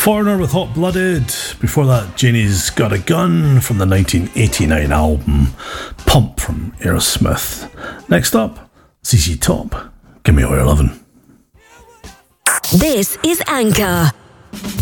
Foreigner with Hot Blooded. Before that, Janie's Got a Gun from the 1989 album Pump from Aerosmith. Next up, ZZ Top. Give me all your lovin'. This is Anchor.